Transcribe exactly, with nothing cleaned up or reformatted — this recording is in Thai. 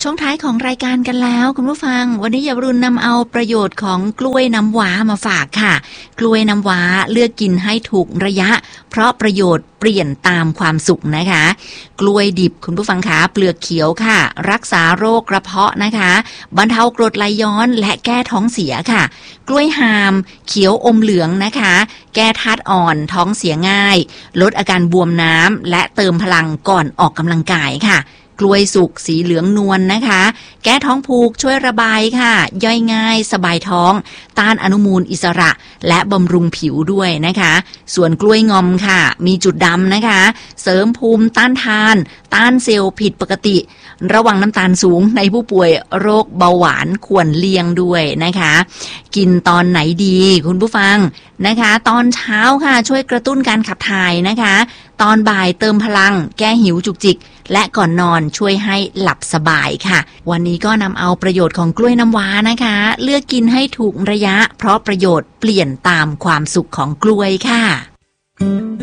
ช่วงท้ายของรายการกันแล้วคุณผู้ฟังวันนี้ยารุณนำเอาประโยชน์ของกล้วยน้ำว้ามาฝากค่ะกล้วยน้ำว้าเลือกกินให้ถูกระยะเพราะประโยชน์เปลี่ยนตามความสุขนะคะกล้วยดิบคุณผู้ฟังคะเปลือกเขียวค่ะรักษาโรคกระเพาะนะคะบรรเทากรดไหลย้อนและแก้ท้องเสียค่ะกล้วยหามเขียวอมเหลืองนะคะแก้ธาตุอ่อนท้องเสียง่ายลดอาการบวมน้ำและเติมพลังก่อนออกกำลังกายค่ะกล้วยสุกสีเหลืองนวล น, นะคะแก้ท้องผูกช่วยระบายค่ะย่อยง่ายสบายท้องต้านอนุมูลอิสระและบำรุงผิวด้วยนะคะส่วนกล้วยงอมค่ะมีจุดดำนะคะเสริมภูมิต้านทานต้านเซลล์ผิดปกติระวังน้ำตาลสูงในผู้ป่วยโรคเบาหวานควรเลี่ยงด้วยนะคะกินตอนไหนดีคุณผู้ฟังนะคะตอนเช้าค่ะช่วยกระตุ้นการขับถ่ายนะคะตอนบ่ายเติมพลังแก้หิวจุกจิกและก่อนนอนช่วยให้หลับสบายค่ะวันนี้ก็นำเอาประโยชน์ของกล้วยน้ำว้านะคะเลือกกินให้ถูกระยะเพราะประโยชน์เปลี่ยนตามความสุขของกล้วยค่ะ